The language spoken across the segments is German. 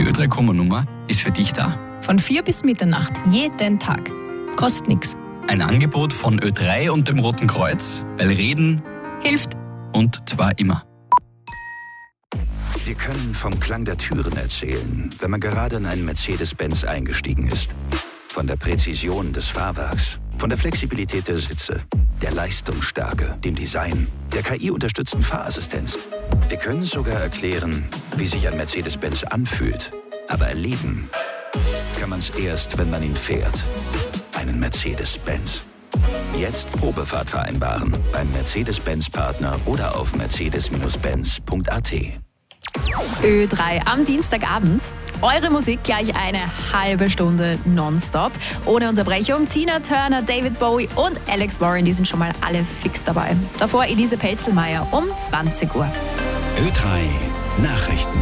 Ö3 Komma-Nummer ist für dich da. Von 4 bis Mitternacht, jeden Tag. Kostet nichts. Ein Angebot von Ö3 und dem Roten Kreuz, weil Reden Hilft. und zwar immer. Wir können vom Klang der Türen erzählen, wenn man gerade in einen Mercedes-Benz eingestiegen ist. Von der Präzision des Fahrwerks, von der Flexibilität der Sitze, der Leistungsstärke, dem Design, der KI-unterstützten Fahrassistenz. Wir können sogar erklären, wie sich ein Mercedes-Benz anfühlt. Aber erleben kann man es erst, wenn man ihn fährt. Einen Mercedes-Benz. Jetzt Probefahrt vereinbaren beim Mercedes-Benz-Partner oder auf mercedes-benz.at. Ö3 am Dienstagabend. Eure Musik gleich eine halbe Stunde nonstop. Ohne Unterbrechung. Tina Turner, David Bowie und Alex Warren, die sind schon mal alle fix dabei. Davor Elise Pelzelmeier um 20 Uhr. Ö3 Nachrichten.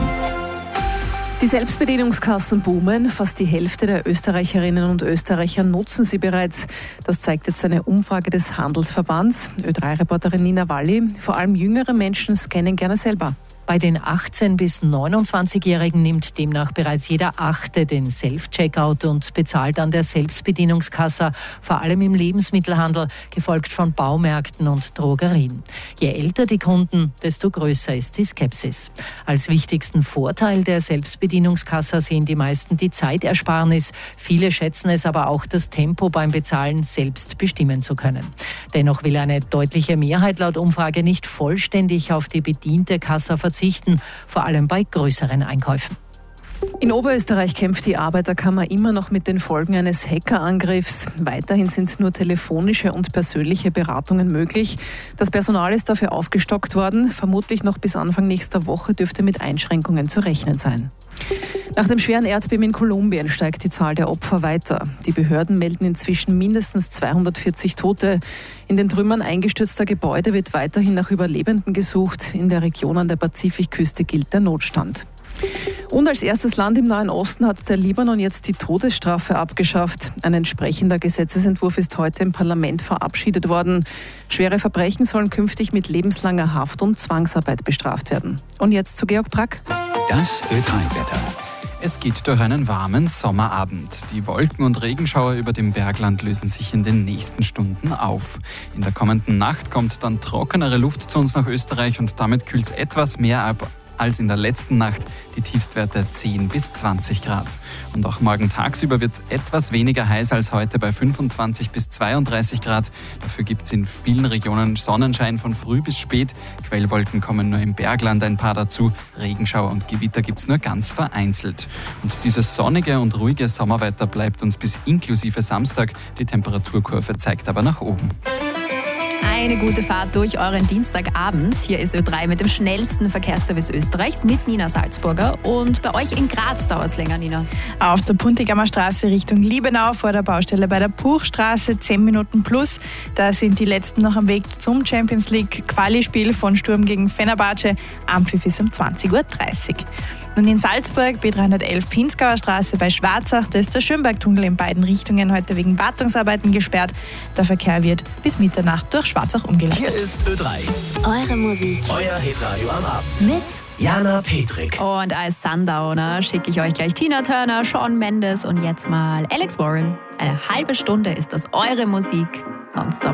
Die Selbstbedienungskassen boomen. Fast die Hälfte der Österreicherinnen und Österreicher nutzen sie bereits. Das zeigt jetzt eine Umfrage des Handelsverbands. Ö3-Reporterin Nina Walli. Vor allem jüngere Menschen scannen gerne selber. Bei den 18- bis 29-Jährigen nimmt demnach bereits jeder Achte den Self-Checkout und bezahlt an der Selbstbedienungskasse, vor allem im Lebensmittelhandel, gefolgt von Baumärkten und Drogerien. Je älter die Kunden, desto größer ist die Skepsis. Als wichtigsten Vorteil der Selbstbedienungskasse sehen die meisten die Zeitersparnis. Viele schätzen es aber auch, das Tempo beim Bezahlen selbst bestimmen zu können. Dennoch will eine deutliche Mehrheit laut Umfrage nicht vollständig auf die bediente Kasse verzichten, vor allem bei größeren Einkäufen. In Oberösterreich kämpft die Arbeiterkammer immer noch mit den Folgen eines Hackerangriffs. Weiterhin sind nur telefonische und persönliche Beratungen möglich. Das Personal ist dafür aufgestockt worden. Vermutlich noch bis Anfang nächster Woche dürfte mit Einschränkungen zu rechnen sein. Nach dem schweren Erdbeben in Kolumbien steigt die Zahl der Opfer weiter. Die Behörden melden inzwischen mindestens 240 Tote. In den Trümmern eingestürzter Gebäude wird weiterhin nach Überlebenden gesucht. In der Region an der Pazifikküste gilt der Notstand. Und als erstes Land im Nahen Osten hat der Libanon jetzt die Todesstrafe abgeschafft. Ein entsprechender Gesetzesentwurf ist heute im Parlament verabschiedet worden. Schwere Verbrechen sollen künftig mit lebenslanger Haft und Zwangsarbeit bestraft werden. Und jetzt zu Georg Brack. Das Ö3-Wetter. Es geht durch einen warmen Sommerabend. Die Wolken- und Regenschauer über dem Bergland lösen sich in den nächsten Stunden auf. In der kommenden Nacht kommt dann trockenere Luft zu uns nach Österreich und damit kühlt es etwas mehr ab als in der letzten Nacht, die Tiefstwerte 10 bis 20 Grad. Und auch morgen tagsüber wird es etwas weniger heiß als heute bei 25 bis 32 Grad. Dafür gibt es in vielen Regionen Sonnenschein von früh bis spät. Quellwolken kommen nur im Bergland ein paar dazu. Regenschauer und Gewitter gibt es nur ganz vereinzelt. Und dieses sonnige und ruhige Sommerwetter bleibt uns bis inklusive Samstag. Die Temperaturkurve zeigt aber nach oben. Eine gute Fahrt durch euren Dienstagabend. Hier ist Ö3 mit dem schnellsten Verkehrsservice Österreichs mit Nina Salzburger. Und bei euch in Graz dauert es länger, Nina. Auf der Puntigammer Straße Richtung Liebenau vor der Baustelle bei der Puchstraße 10 Minuten plus. Da sind die letzten noch am Weg zum Champions League Quali-Spiel von Sturm gegen Fenerbahce. Ampfiff ist um 20.30 Uhr. Nun in Salzburg, B311 Pinzgauer Straße bei Schwarzach, da ist der Schönbergtunnel in beiden Richtungen heute wegen Wartungsarbeiten gesperrt. Der Verkehr wird bis Mitternacht durch Schwarzach umgeleitet. Hier ist Ö3. Eure Musik. Euer Hitradio am Abend. Mit Jana Petrik. Und als Sundowner schicke ich euch gleich Tina Turner, Shawn Mendes und jetzt mal Alex Warren. Eine halbe Stunde ist das eure Musik nonstop.